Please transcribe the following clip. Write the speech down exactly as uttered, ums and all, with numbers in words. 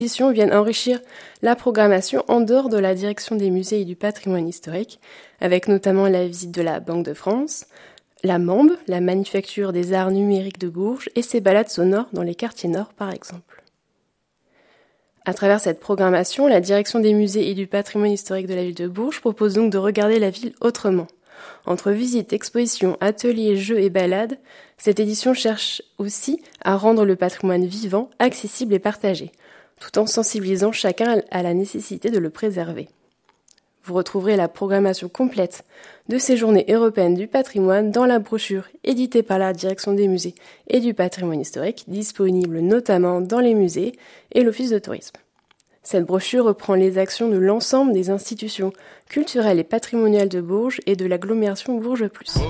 expositions viennent enrichir la programmation en dehors de la direction des musées et du patrimoine historique, avec notamment la visite de la Banque de France, la MAMB, la Manufacture des Arts Numériques de Bourges, et ses balades sonores dans les quartiers nord par exemple. À travers cette programmation, la direction des musées et du patrimoine historique de la ville de Bourges propose donc de regarder la ville autrement. Entre visites, expositions, ateliers, jeux et balades, cette édition cherche aussi à rendre le patrimoine vivant, accessible et partagé, tout en sensibilisant chacun à la nécessité de le préserver. Vous retrouverez la programmation complète de ces journées européennes du patrimoine dans la brochure éditée par la Direction des musées et du patrimoine historique, disponible notamment dans les musées et l'Office de tourisme. Cette brochure reprend les actions de l'ensemble des institutions culturelles et patrimoniales de Bourges et de l'agglomération Bourges Plus.